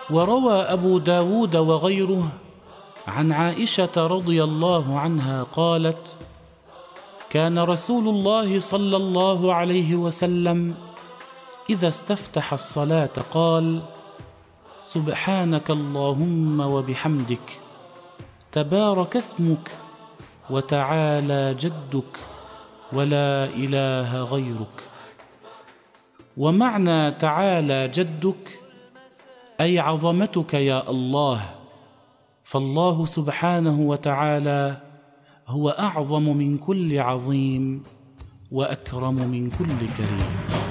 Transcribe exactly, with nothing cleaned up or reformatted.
وروى أبو داود وغيره عن عائشة رضي الله عنها قالت: كان رسول الله صلى الله عليه وسلم إذا استفتح الصلاة قال: سبحانك اللهم وبحمدك، تبارك اسمك، وتعالى جدك، ولا إله غيرك. ومعنى تعالى جدك أي عظمتك يا الله، فالله سبحانه وتعالى هو أعظم من كل عظيم وأكرم من كل كريم.